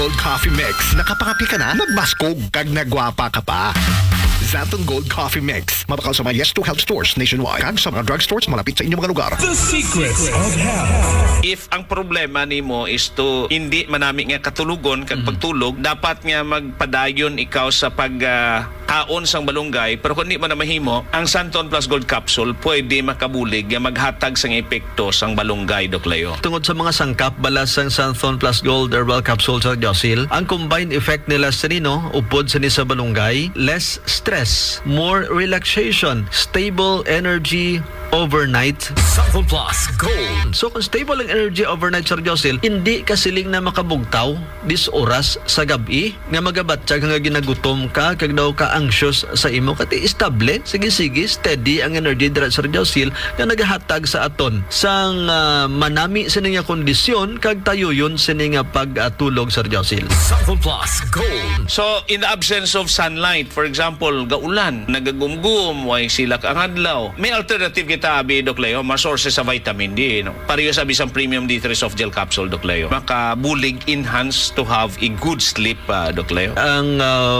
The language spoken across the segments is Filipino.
Gold Coffee Mix. Nakapangapi ka na? Nagbaskog kag nagwapa ka pa. Xanthan Gold Coffee Mix. Mabakaw sa mga Yes to Health stores nationwide. Kag sa mga drugstores malapit sa inyong mga lugar. The secrets of health. If ang problema nimo is to hindi manami nga katulugon kag pagtulog, dapat nga magpadayon ikaw sa kaon sang balunggay. Pero kung di mo na mahimo, ang Xanthan Plus Gold Capsule pwede makabulig nga maghatag sang epekto sang balunggay, Dok Leo. Tungod sa mga sangkap balas sang Xanthan Plus Gold Herbal Capsule sa Josil, ang combined effect nila sa nino, upod sa ni sa balunggay, less stress, more relaxation, stable energy overnight. Xanthan Plus Gold. So kung stable ang energy overnight sa Josil, hindi ka siling na makabugtaw dis oras sa gabi nga magabatsyag nga ginagutom ka kag daw ka anxious sa imo kati estable, sige steady ang energy dira sa Josil nga nagahatag sa aton sang manami sa nga kondisyon kag tayuyon sa nga pagtulog sa Josil. Xanthan Plus Gold. So, in the absence of sunlight, for example, gaulan, nagagumgum, way silak ang adlaw, may alternative kita, abi, Dok Leo, ma-sources sa vitamin D. No? Pareho sabi sa Premium D3 Soft Gel Capsule, Dok Leo. Makabulig enhance to have a good sleep, Dok Leo. Ang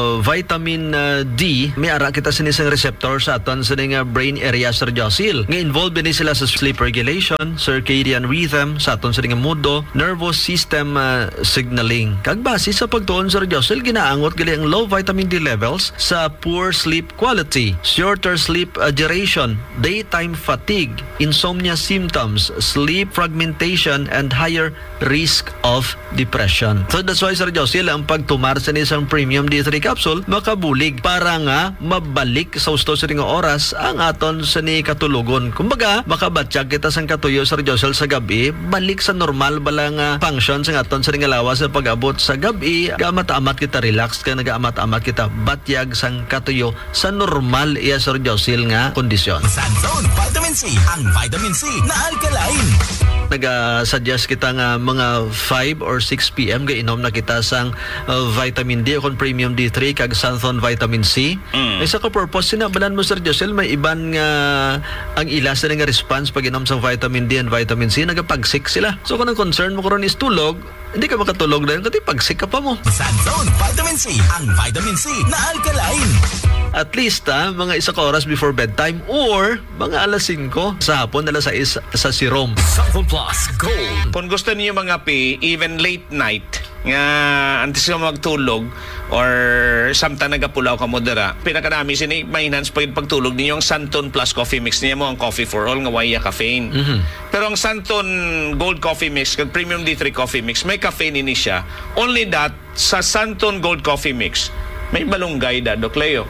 vitamin D, may ara kita sa isang receptor sa aton sa nga brain area sa Josil. Nga involved din sila sa sleep regulation, circadian rhythm, sa aton sa nga mudo, nervous system signaling. Kag base sa pagtuon sa Josil, ginaangot gali ang low vitamin D levels sa poor sleep quality, shorter sleep duration, daytime fatigue, insomnia symptoms, sleep fragmentation, and higher risk of depression. So that's why Sir Josil, ang pagtumar sa isang Premium D3 capsule makabulig para nga mabalik sa usto sa nga oras ang aton sa ni katulugon. Kumbaga, makabatsyag kita sang katuyo Sir Josil sa gabi, balik sa normal balang function sa aton sa nga lawas sa pag-abot sa gabi, gaamat-amat kita relax ka, nagaamat-amat kita batyag sang katuyo sa normal iya Sir Josil nga kondisyon. Xanthan Vitamin C. Ang vitamin C na alkaline. Nag-suggest kita nga mga 5 or 6 p.m. gainom na kita sang vitamin D o Premium D3 kag Xanthan Vitamin C. Isa ka purpose sinabalan mo Sir Josil, may iban nga ang ilas na nga response pag inom sang vitamin D and vitamin C, nagapagsik sila. So kung ang concern mo karon is tulog, hindi ka makatulog dahil kasi pagsik ka pa mo. Xanthan Vitamin C. Ang vitamin C na alkaline. At least mga isa ka oras before bedtime or mga alas 5 sa hapon, alas 6 sa serum. Xanthan Plus Gold. Kung gusto niyo mga even late night, nga antes ka magtulog or samtang nagapulaw ka mo dira, pinakanami sini maintenance pagtulog ninyo ang Xanthan Plus Coffee Mix niya mo, ang Coffee for All nga waya caffeine. Pero ang Xanthan Gold Coffee Mix kag Premium D3 Coffee Mix may caffeine ini siya. Only that sa Xanthan Gold Coffee Mix may balunggay da, Dok Leo.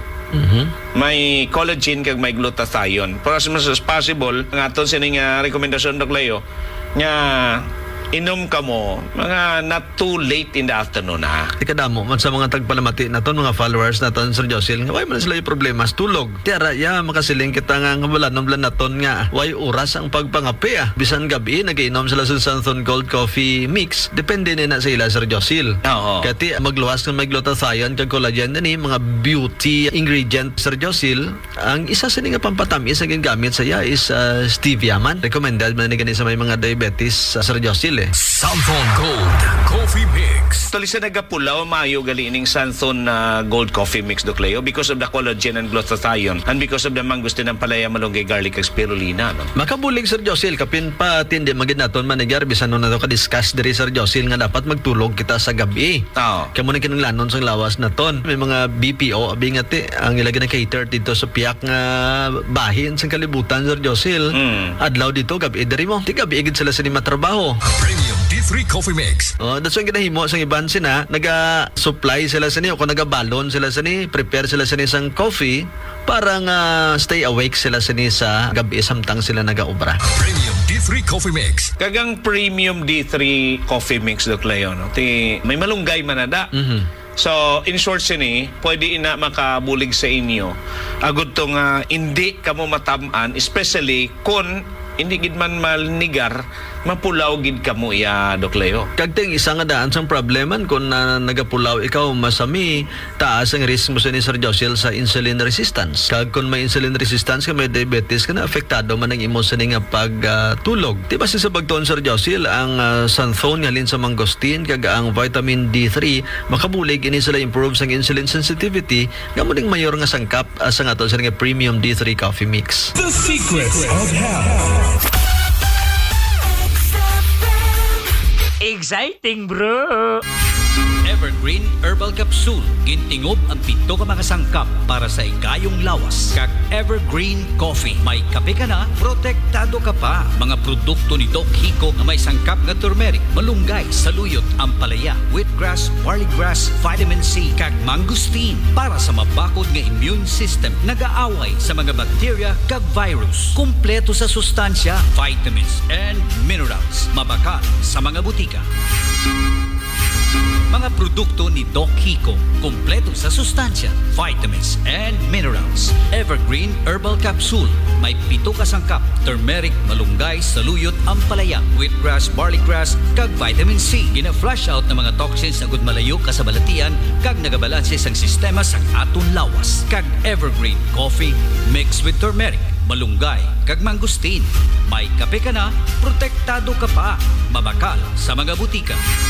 May collagen kag may glutathione. Pero as much as possible, ang aton sining rekomendasyon, Dok Leo, nga inom ka mo mga not too late in the afternoon, ha? Ikadamo man sa mga tagpalamati naton, mga followers naton Sir Josil, nga way man sila yung problema sa tulog. Tiara makasiling kita nga bulan naton nga way oras ang pagpangapi bisan gabi nagiinom sila sa Xanthan Gold Coffee Mix, depende na sa ila Sir Josil. Oo. Kati magluwas ng may glutathione kag collagen ni mga beauty ingredient Sir Josil. Ang isa sa nga pampatamis ang gingamit sa iya is stevia man. Recommended man ni gani sa may mga diabetes Sir Josil. Xanthan Gold Coffee Mix. Actually, sa nagapulaw, maayo gali ning Xanthan Gold Coffee Mix, Dok Leo, because of the collagen and glutathione and because of the mangustin ng palaya, malunggay, garlic, ag spirulina, no? Makabulig Sir Josil, kapin pa tindi magid naton manager bisan no na ka-discuss diri Sir Josil nga dapat magtulog kita sa gabi. Oo. Kamo na kinanglanon sang lawas naton. May mga BPO abi nga ti ang ilagay na cater dito sa piyak nga bahin sang kalibutan Sir Josil. Adlaw dito gabi diri mo. Ti gabi igid sila sa matrabaho. Premium D3 Coffee Mix. That's why ginahimo sang iban sina, naga-supply sila sa ni o kung naga-balon sila sa ni, prepare sila sa ni sang coffee para nga stay awake sila sa ni sa gabi samtang sila naga-obra. Premium D3 Coffee Mix. Kagang Premium D3 Coffee Mix, Dok Leo, no? May malunggay manada. So, in short sini, pwede ina makabulig sa inyo. Agud tong hindi kamo matamaan, especially kung hindi gid man malnigar mapulaw gid ka mo iya Doc Leo. Kagting isa nga daan sang probleman kung nagapulaw ikaw masami, taas ang risk mo sa ni Sir Josil sa insulin resistance. Kag kung may insulin resistance ka, may diabetes ka na, apektado man ang imo sa nga pagtulog. Diba sa bagton Sir Josil, ang xanthone nga lin sa mangosteen kag ang vitamin D3 makabulig ini sila improve sa insulin sensitivity nga muling mayor nga sangkap sa nga sa nga premium D3 coffee mix. The secrets of health. Exciting, bro! Evergreen Herbal Capsule. Gintingob ang 7 ka mga sangkap para sa igayong lawas. Kag Evergreen Coffee. May kape ka na, protektado ka pa. Mga produkto ni Doc Hico na may sangkap nga turmeric, malunggay, saluyot, ampalaya, wheatgrass, barleygrass, vitamin C, kag mangosteen para sa mabakod nga immune system. Nagaaway sa mga bacteria kag virus. Kumpleto sa sustansya, vitamins and minerals. Mabakal sa mga butika. Mga produkto ni Doc Hico, kumpleto sa sustansya, vitamins and minerals. Evergreen Herbal Capsule. May 7 ka sangkap, turmeric, malunggay, saluyot, ampalaya, wheatgrass, barleygrass, kag vitamin C. Gina-flush out ng mga toxins na gud malayo ka sa balatian, kag nagabalanse sang sistema sang aton lawas. Kag Evergreen Coffee mixed with turmeric, malunggay, kag mangosteen. May kape ka na, protektado ka pa. Mabakal sa mga butika.